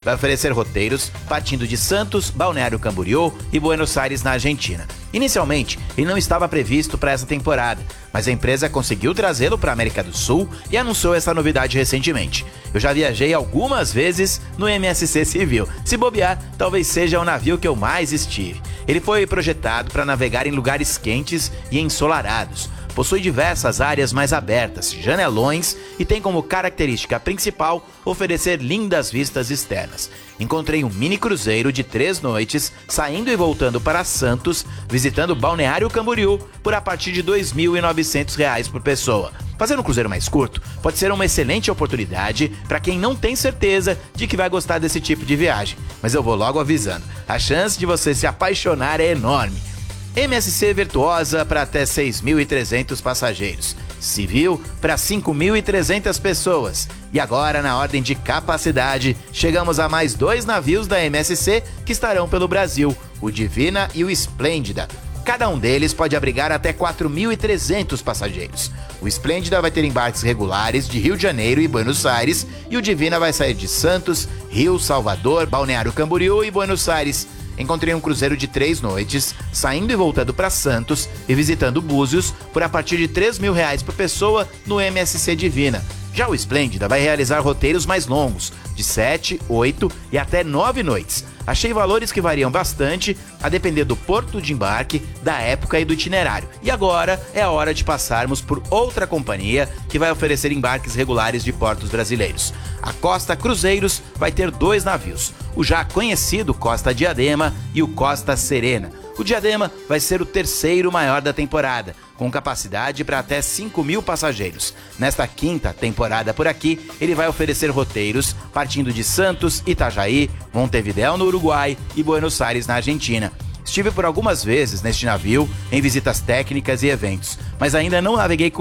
vai oferecer roteiros partindo de Santos, Balneário Camboriú e Buenos Aires, na Argentina. Inicialmente, ele não estava previsto para essa temporada, mas a empresa conseguiu trazê-lo para a América do Sul e anunciou essa novidade recentemente. Eu já viajei algumas vezes no MSC Civil. Se bobear, talvez seja o navio que eu mais estive. Ele foi projetado para navegar em lugares quentes e ensolarados. Possui diversas áreas mais abertas, janelões e tem como característica principal oferecer lindas vistas externas. Encontrei um mini cruzeiro de 3 noites, saindo e voltando para Santos, visitando Balneário Camboriú por a partir de R$ 2.900 por pessoa. Fazer um cruzeiro mais curto pode ser uma excelente oportunidade para quem não tem certeza de que vai gostar desse tipo de viagem. Mas eu vou logo avisando, a chance de você se apaixonar é enorme. MSC Virtuosa para até 6.300 passageiros. Civil para 5.300 pessoas. E agora, na ordem de capacidade, chegamos a mais 2 navios da MSC que estarão pelo Brasil, o Divina e o Esplêndida. Cada um deles pode abrigar até 4.300 passageiros. O Esplêndida vai ter embarques regulares de Rio de Janeiro e Buenos Aires, e o Divina vai sair de Santos, Rio, Salvador, Balneário Camboriú e Buenos Aires. Encontrei um cruzeiro de 3 noites, saindo e voltando para Santos e visitando Búzios por a partir de R$ 3.000 por pessoa no MSC Divina. Já o Esplêndida vai realizar roteiros mais longos, de 7, 8 e até 9 noites. Achei valores que variam bastante, a depender do porto de embarque, da época e do itinerário. E agora é a hora de passarmos por outra companhia que vai oferecer embarques regulares de portos brasileiros. A Costa Cruzeiros vai ter 2 navios, o já conhecido Costa Diadema e o Costa Serena. O Diadema vai ser o 3º maior da temporada, com capacidade para até 5.000 passageiros. Nesta 5ª temporada por aqui, ele vai oferecer roteiros partindo de Santos, Itajaí, Montevidéu no Uruguai e Buenos Aires na Argentina. Estive por algumas vezes neste navio em visitas técnicas e eventos, mas ainda não naveguei com